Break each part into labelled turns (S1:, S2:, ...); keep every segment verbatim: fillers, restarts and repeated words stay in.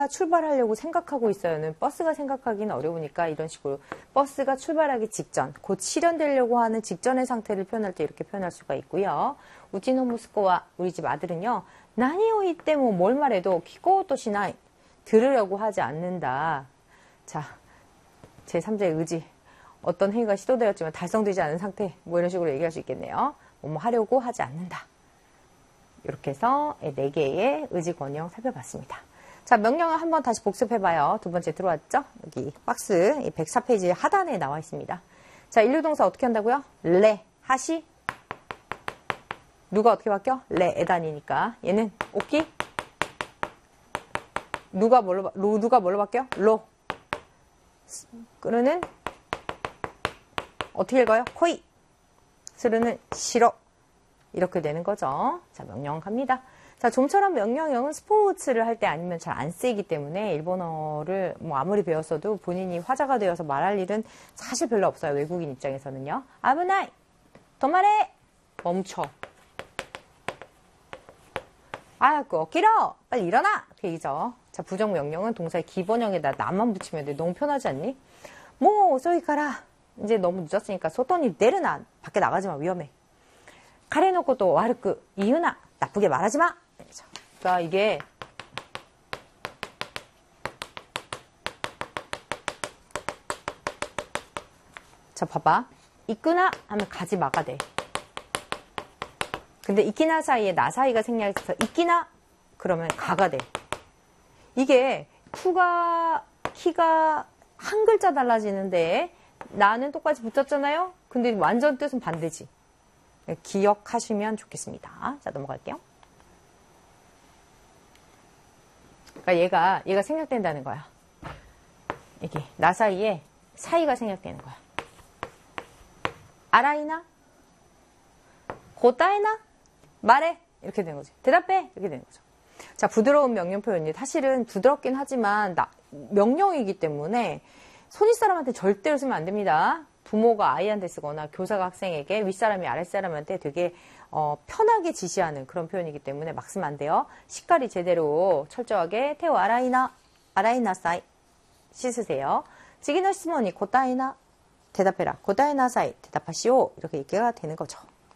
S1: 출발하려고 생각하고 있어요는 버스가 생각하기는 어려우니까 이런 식으로 버스가 출발하기 직전, 곧 실현되려고 하는 직전의 상태를 표현할 때 이렇게 표현할 수가 있고요. 우치노 무스코와 우리 집 아들은요. 나니오 이때 뭐 뭘 말해도 키코토 시나이 들으려고 하지 않는다. 자, 제삼자의 의지. 어떤 행위가 시도되었지만 달성되지 않은 상태. 뭐 이런 식으로 얘기할 수 있겠네요. 뭐 하려고 하지 않는다. 이렇게 해서 네 개의 의지 권형 살펴봤습니다. 자, 명령을 한번 다시 복습해봐요. 두 번째 들어왔죠? 여기 박스 백사 페이지 하단에 나와 있습니다. 자, 일류동사 어떻게 한다고요? 레, 하시. 누가 어떻게 바뀌어? 레, 에단이니까. 얘는 오키. 누가 뭘로, 로, 누가 뭘로 바뀌어? 로. 끄르는 어떻게 읽어요? 코이. 스르는 싫어. 이렇게 되는 거죠. 자, 명령 갑니다. 자, 좀처럼 명령형은 스포츠를 할 때 아니면 잘 안 쓰이기 때문에 일본어를 뭐 아무리 배웠어도 본인이 화자가 되어서 말할 일은 사실 별로 없어요. 외국인 입장에서는요. 아브나이, 도마레, 멈춰. 아, 그 길어, 빨리 일어나. 그 얘기죠. 자, 부정명령은 동사의 기본형에다 나만 붙이면 돼. 너무 편하지 않니? 뭐遅いから이제 너무 늦었으니까 소토니 내르나. 밖에 나가지 마. 위험해. 카레노코토 와르쿠 이유나. 나쁘게 말하지 마. 그러니까 이게 자, 봐봐. 이끄나 하면 가지 마가 돼. 근데 이키나 사이에 나 사이가 생략해서 이끼나 그러면 가가 돼. 이게 쿠가 키가 한 글자 달라지는데 나는 똑같이 붙었잖아요. 근데 완전 뜻은 반대지. 기억하시면 좋겠습니다. 자, 넘어갈게요. 그러니까 얘가 얘가 생략된다는 거야. 이게 나 사이에 사이가 생략되는 거야. 아라이나, 고따이나, 말해 이렇게 되는 거지. 대답해 이렇게 되는 거죠. 자, 부드러운 명령 표현이 사실은 부드럽긴 하지만 나, 명령이기 때문에 손윗 사람한테 절대로 쓰면 안 됩니다. 부모가 아이한테 쓰거나 교사가 학생에게 윗사람이 아랫사람한테 되게 어, 편하게 지시하는 그런 표현이기 때문에 막 쓰면 안 돼요. 시까리 제대로 철저하게 테오 아라이나 아라이나사이 씻으세요. 지기노 시모니 고타이나 대답해라. 고타이나사이 대답하시오. 이렇게 얘기가 되는 거죠.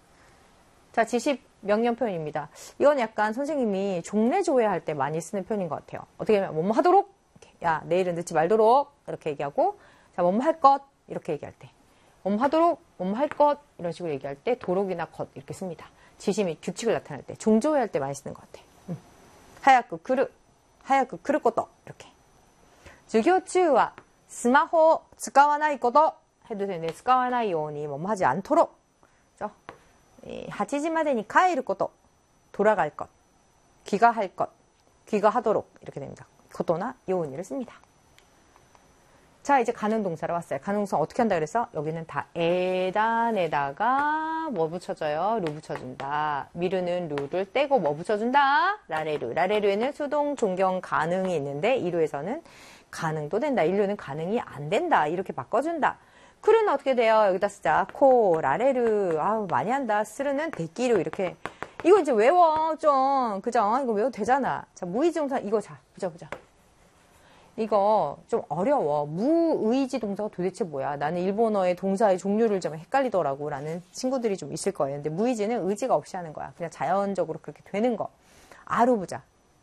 S1: 자, 지시 명령 표현입니다. 이건 약간 선생님이 종례 조회할 때 많이 쓰는 표현인 것 같아요. 어떻게 하면 뭐뭐 하도록 이렇게. 야, 내일은 늦지 말도록 이렇게 얘기하고 자, 뭐뭐 할 것 이렇게 얘기할 때 뭐뭐 하도록, 뭐뭐 할 것 이런 식으로 얘기할 때 도록이나 것 이렇게 씁니다. 지시 및 규칙을 나타낼 때, 종조회할 때 많이 쓰는 것 같아. 음. 하야쿠 크루, 하야쿠 크루 것도 이렇게. 주교中は 스마호 使わないこと 해도 되는데 使わないように뭐뭐 하지 않도록. 그렇죠?はちじまでに帰ること 돌아갈 것, 귀가할 것, 귀가하도록 이렇게 됩니다. 것도나 요운이를 씁니다. 자, 이제 가능 동사로 왔어요. 가능 동사 어떻게 한다 그랬어? 여기는 다 에단에다가 뭐 붙여줘요? 루 붙여준다. 미루는 루를 떼고 뭐 붙여준다? 라레루. 라레루에는 수동, 존경, 가능이 있는데 이루에서는 가능도 된다. 일루는 가능이 안 된다. 이렇게 바꿔준다. 크루는 어떻게 돼요? 여기다 쓰자. 코, 라레루. 아우, 많이 한다. 스르는 데끼루. 이렇게. 이거 이제 외워. 좀. 그죠? 이거 외워도 되잖아. 자, 무의지동사 이거 자. 보자, 보자. 이거 좀 어려워. 무의지 동사가 도대체 뭐야? 나는 일본어의 동사의 종류를 좀 헷갈리더라고 라는 친구들이 좀 있을 거예요. 근데 무의지는 의지가 없이 하는 거야. 그냥 자연적으로 그렇게 되는 거. 아루 보자.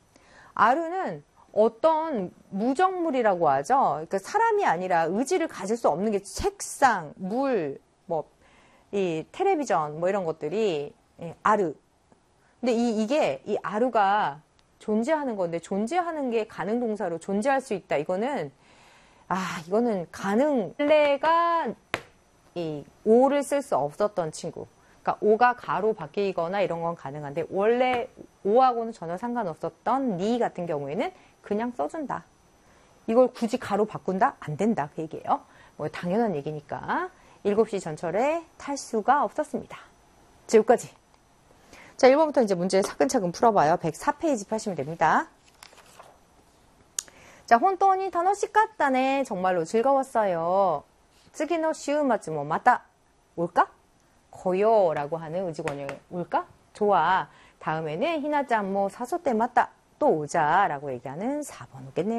S1: 아루는 어떤 무정물이라고 하죠. 그러니까 사람이 아니라 의지를 가질 수 없는 게 책상, 물, 뭐, 이 텔레비전 뭐 이런 것들이 예, 아루. 근데 이, 이게 이 아루가 존재하는 건데 존재하는 게 가능 동사로 존재할 수 있다. 이거는 아 이거는 가능. 원래가 이 오를 쓸 수 없었던 친구. 그러니까 오가 가로 바뀌거나 이런 건 가능한데 원래 오하고는 전혀 상관없었던 니 같은 경우에는 그냥 써준다. 이걸 굳이 가로 바꾼다? 안 된다. 그 얘기예요. 뭐 당연한 얘기니까. 일곱 시 전철에 탈 수가 없었습니다. 자, 여기까지. 자, 일 번부터 이제 문제 차근차근 풀어봐요. 백사 페이지 펴시면 됩니다. 자, 혼돈이楽しかったね. 정말로 즐거웠어요. 次の週末もまた 올까? 고요 라고 하는 의지권이 올까? 좋아. 다음에는 희나짱 뭐 사소 때 맞다. 또 오자 라고 얘기하는 사 번 오겠네요.